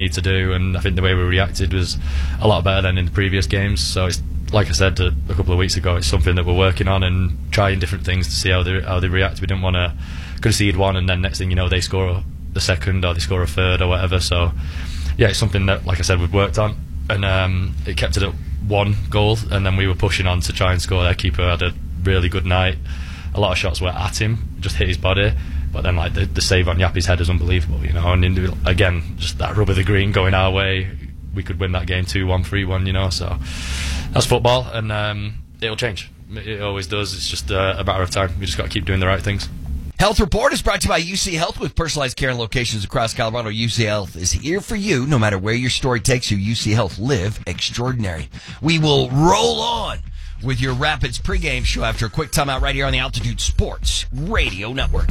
needed to do, and I think the way we reacted was a lot better than in the previous games. So it's, like I said a couple of weeks ago, it's something that we're working on and trying different things to see how they react. We didn't want to concede one and then next thing you know they score the second or they score a third or whatever. So yeah, it's something that, like I said, we've worked on, and it kept it at 1 goal, and then we were pushing on to try and score. Their keeper had a really good night. A lot of shots were at him, just hit his body, but then like the save on Yappy's head is unbelievable, you know. And again, just that rub of the green going our way, we could win that game 2-1, 3-1, you know. So that's football, and it'll change. It always does. It's just a matter of time. We just got to keep doing the right things. Health Report is brought to you by UC Health. With personalized care and locations across Colorado, UC Health is here for you no matter where your story takes you. UC Health, live extraordinary. We will roll on with your Rapids pregame show after a quick timeout right here on the Altitude Sports Radio Network.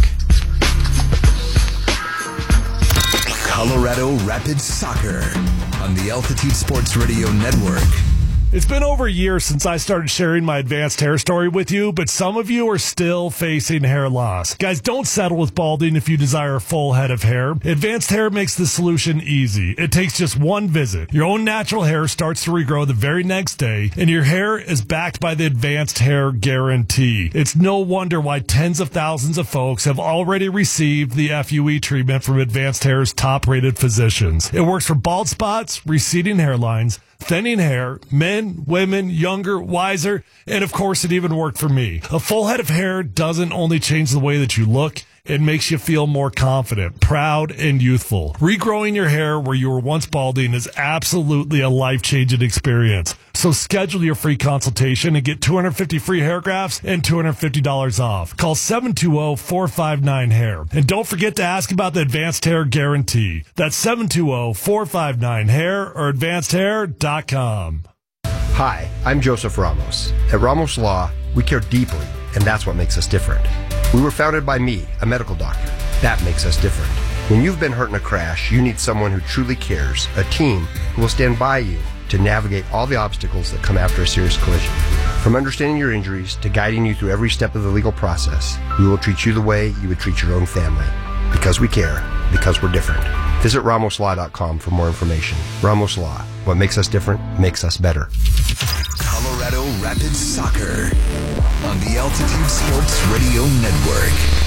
Colorado Rapids Soccer on the Altitude Sports Radio Network. It's been over a year since I started sharing my advanced hair story with you, but some of you are still facing hair loss. Guys, don't settle with balding if you desire a full head of hair. Advanced Hair makes the solution easy. It takes just one visit. Your own natural hair starts to regrow the very next day, and your hair is backed by the Advanced Hair Guarantee. It's no wonder why tens of thousands of folks have already received the FUE treatment from Advanced Hair's top-rated physicians. It works for bald spots, receding hairlines, thinning hair, men, women, younger, wiser, and of course it even worked for me. A full head of hair doesn't only change the way that you look, it makes you feel more confident, proud, and youthful. Regrowing your hair where you were once balding is absolutely a life-changing experience. So schedule your free consultation and get 250 free hair grafts and $250 off. Call 720-459-HAIR. And don't forget to ask about the Advanced Hair Guarantee. That's 720-459-HAIR or advancedhair.com. Hi, I'm Joseph Ramos. At Ramos Law, we care deeply, and that's what makes us different. We were founded by me, a medical doctor. That makes us different. When you've been hurt in a crash, you need someone who truly cares, a team who will stand by you to navigate all the obstacles that come after a serious collision. From understanding your injuries to guiding you through every step of the legal process, we will treat you the way you would treat your own family. Because we care, because we're different. Visit RamosLaw.com for more information. Ramos Law. What makes us different makes us better. Colorado Rapids Soccer on the Altitude Sports Radio Network.